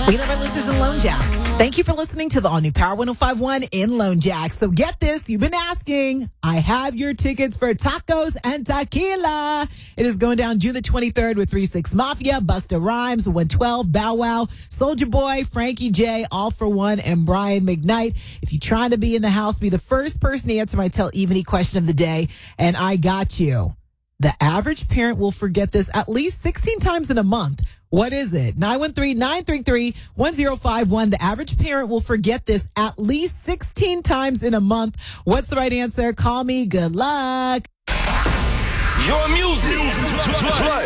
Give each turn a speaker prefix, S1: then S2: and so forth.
S1: We love our listeners in Lone Jack. Thank you for listening to the all-new Power 105.1 in Lone Jack. So get this, you've been asking. I have your tickets for tacos and tequila. It is going down June the 23rd with 3-6 Mafia, Busta Rhymes, 112, Bow Wow, Soulja Boy, Frankie J, All for One, and Brian McKnight. If you're trying to be in the house, be the first person to answer my Tell Evany question of the day, and I got you. The average parent will forget this at least 16 times in a month. What is it? 913-933-1051. The average parent will forget this at least 16 times in a month. What's the right answer? Call me. Good luck.
S2: Your music.